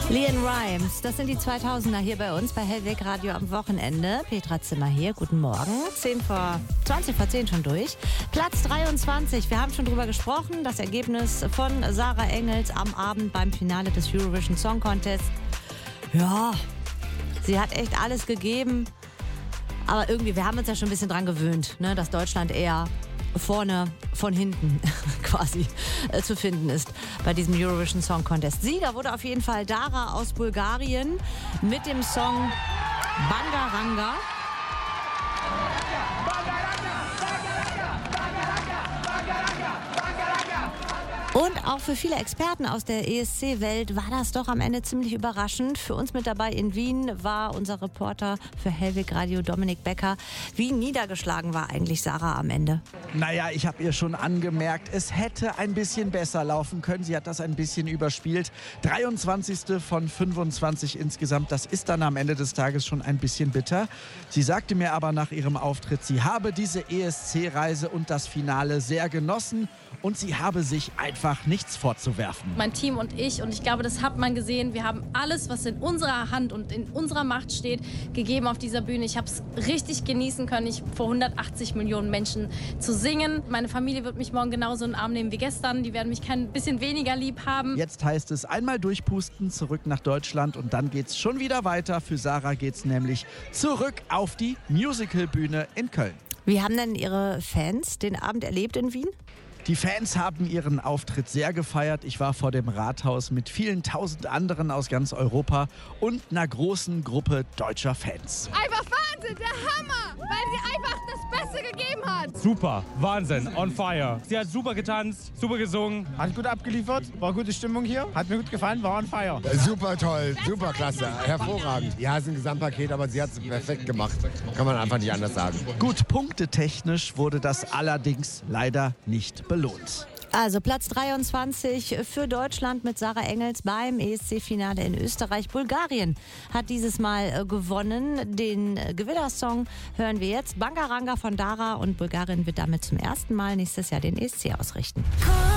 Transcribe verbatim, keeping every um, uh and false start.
LeAnn Rimes, das sind die zweitausender hier bei uns bei Hellweg Radio am Wochenende. Petra Zimmer hier, guten Morgen. zehn vor, zwanzig vor zehn schon durch. Platz dreiundzwanzig, wir haben schon drüber gesprochen. Das Ergebnis von Sarah Engels am Abend beim Finale des Eurovision Song Contest. Ja, sie hat echt alles gegeben. Aber irgendwie, wir haben uns ja schon ein bisschen dran gewöhnt, ne, dass Deutschland eher vorne von hinten quasi äh, zu finden ist bei diesem Eurovision Song Contest. Sieger wurde auf jeden Fall Dara aus Bulgarien mit dem Song Bangaranga. Und auch für viele Experten aus der E S C-Welt war das doch am Ende ziemlich überraschend. Für uns mit dabei in Wien war unser Reporter für Hellweg Radio Dominik Becker. Wie niedergeschlagen war eigentlich Sarah am Ende? Naja, ich habe ihr schon angemerkt, es hätte ein bisschen besser laufen können. Sie hat das ein bisschen überspielt. dreiundzwanzigste von fünfundzwanzig insgesamt. Das ist dann am Ende des Tages schon ein bisschen bitter. Sie sagte mir aber nach ihrem Auftritt, sie habe diese E S C-Reise und das Finale sehr genossen und sie habe sich einfach nichts vorzuwerfen. Mein Team und ich, und ich glaube, das hat man gesehen, wir haben alles, was in unserer Hand und in unserer Macht steht, gegeben auf dieser Bühne. Ich habe es richtig genießen können, ich vor hundertachtzig Millionen Menschen zu singen. Meine Familie wird mich morgen genauso in den Arm nehmen wie gestern. Die werden mich kein bisschen weniger lieb haben. Jetzt heißt es einmal durchpusten, zurück nach Deutschland und dann geht's schon wieder weiter. Für Sarah geht's nämlich zurück auf die Musicalbühne in Köln. Wie haben denn Ihre Fans den Abend erlebt in Wien? Die Fans haben ihren Auftritt sehr gefeiert. Ich war vor dem Rathaus mit vielen tausend anderen aus ganz Europa und einer großen Gruppe deutscher Fans. Einfach Wahnsinn, der Hammer, weil sie einfach das Beste gegeben hat. Super, Wahnsinn, on fire. Sie hat super getanzt, super gesungen. Hat gut abgeliefert, war gute Stimmung hier, hat mir gut gefallen, war on fire. Super toll, super klasse, hervorragend. Ja, es ist ein Gesamtpaket, aber sie hat es perfekt gemacht. Kann man einfach nicht anders sagen. Gut, punktetechnisch wurde das allerdings leider nicht belohnt. Also Platz dreiundzwanzig für Deutschland mit Sarah Engels beim E S C-Finale in Österreich. Bulgarien hat dieses Mal äh, gewonnen. Den äh, Gewinnersong hören wir jetzt. Bangaranga von Dara, und Bulgarien wird damit zum ersten Mal nächstes Jahr den E S C ausrichten.